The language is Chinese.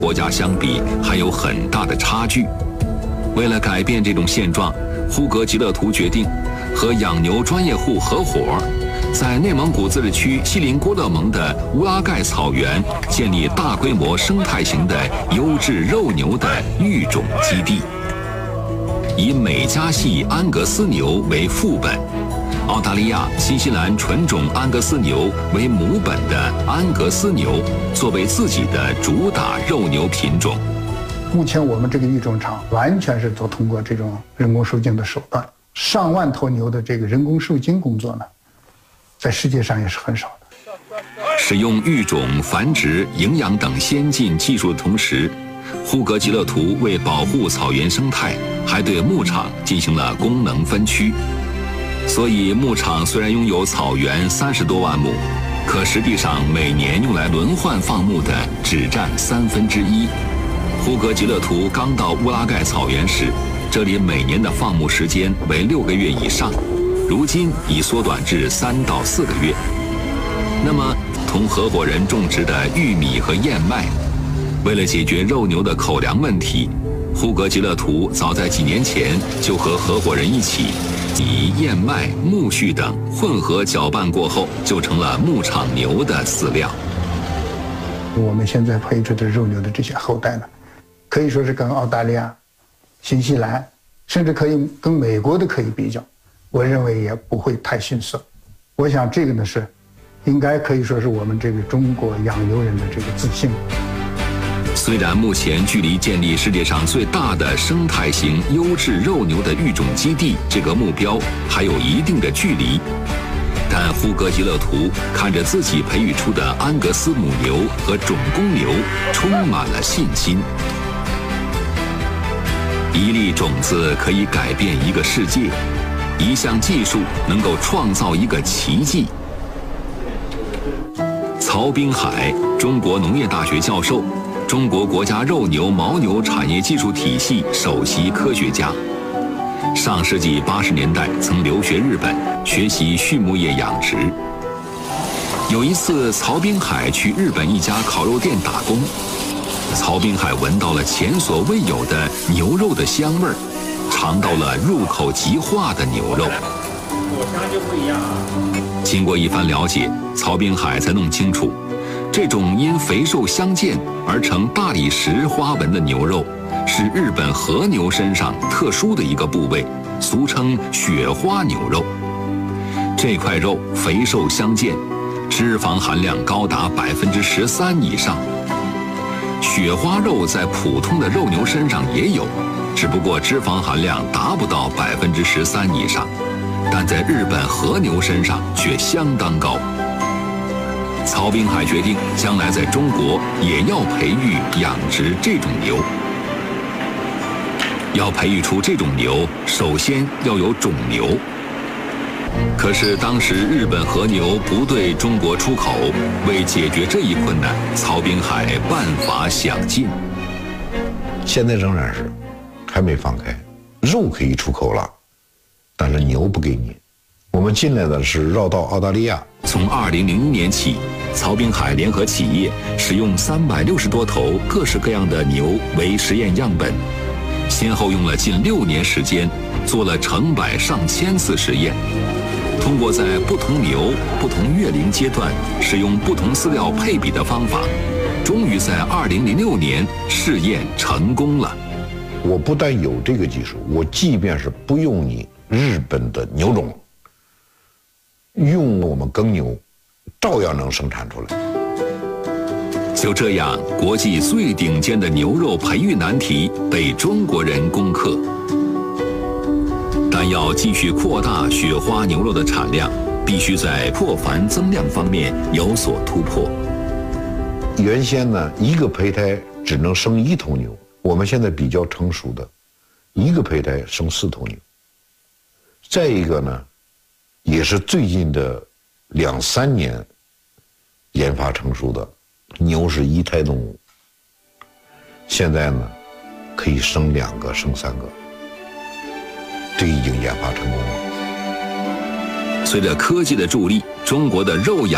国家相比还有很大的差距。为了改变这种现状，呼格吉勒图决定和养牛专业户合伙，在内蒙古自治区锡林郭勒盟的乌拉盖草原建立大规模生态型的优质肉牛的育种基地，以美加系安格斯牛为副本，澳大利亚、新西兰纯种安格斯牛为母本的安格斯牛作为自己的主打肉牛品种。 目前我们这个育种场完全是通过这种人工受精的手段，上万头牛的这个人工受精工作呢，在世界上也是很少的。 使用育种、繁殖、营养等先进技术的同时，呼格吉勒图为保护草原生态，还对牧场进行了功能分区。所以牧场虽然拥有草原30多万亩，可实际上每年用来轮换放牧的只占1/3。呼格吉勒图刚到乌拉盖草原时，这里每年的放牧时间为6个月以上，如今已缩短至3到4个月。那么，同合伙人种植的玉米和燕麦，为了解决肉牛的口粮问题，呼格吉勒图早在几年前就和合伙人一起，以燕麦、苜蓿等混合搅拌过后，就成了牧场牛的饲料。 我们现在培育出的肉牛的这些后代呢，可以说是跟澳大利亚、新西兰，甚至可以跟美国的可以比较，我认为也不会太逊色。我想这个呢是，应该可以说是我们这个中国养牛人的这个自信。 虽然目前距离建立世界上最大的生态型优质肉牛的育种基地这个目标还有一定的距离，但呼格吉勒图看着自己培育出的安格斯母牛和种公牛，充满了信心。一粒种子可以改变一个世界，一项技术能够创造一个奇迹。曹滨海，中国农业大学教授，中国国家肉牛牦牛产业技术体系首席科学家。上世纪80年代曾留学日本，学习畜牧业养殖。有一次，曹滨海去日本一家烤肉店打工，曹滨海闻到了前所未有的牛肉的香味儿，尝到了入口即化的牛肉。 果香就不一样啊。 经过一番了解，曹滨海才弄清楚，这种因肥瘦相间而成大理石花纹的牛肉，是日本和牛身上特殊的一个部位，俗称雪花牛肉。这块肉肥瘦相间，脂肪含量高达13%以上。雪花肉在普通的肉牛身上也有，只不过脂肪含量达不到13%以上，但在日本和牛身上却相当高。曹滨海决定将来在中国也要培育养殖这种牛。要培育出这种牛，首先要有种牛。可是当时日本和牛不对中国出口，为解决这一困难，曹滨海办法想尽。 现在仍然是还没放开，肉可以出口了，但是牛不给你。我们进来的是绕道澳大利亚。 从2001年起，曹滨海联合企业使用360多头各式各样的牛为实验样本，先后用了近6年时间，做了成百上千次实验。通过在不同牛、不同月龄阶段使用不同饲料配比的方法，终于在2006年试验成功了。 我不但有这个技术，我即便是不用你日本的牛种，用我们耕牛，照样能生产出来。 就这样，国际最顶尖的牛肉培育难题被中国人攻克。但要继续扩大雪花牛肉的产量，必须在破繁增量方面有所突破。 原先呢，一个胚胎只能生1头牛，我们现在比较成熟的，一个胚胎生4头牛。再一个呢，也是最近的2、3年研发成熟的，牛是1胎动物，现在呢可以生2个、生3个，这已经研发成功了。 随着科技的助力，中国的肉养